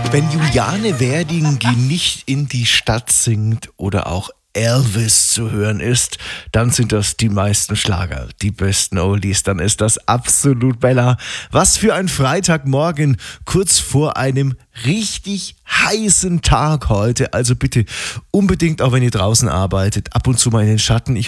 Wenn Juliane Werding nicht in die Stadt singt oder auch Elvis zu hören ist, dann sind das die meisten Schlager, die besten Oldies, dann ist das absolut Bella. Was für ein Freitagmorgen, kurz vor einem richtig heißen Tag heute. Also bitte unbedingt, auch wenn ihr draußen arbeitet, ab und zu mal in den Schatten.